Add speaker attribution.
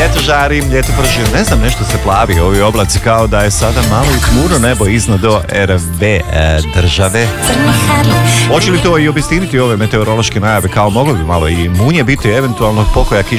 Speaker 1: ljeto žari, ljeto prži, ne znam, nešto se plavi ovi oblaci, kao da je sada malo i tmurno nebo iznad do RV države. Hoće li to i obistiniti ove meteorološke najave, kao moglo bi malo i munje biti, eventualno pokoja kiše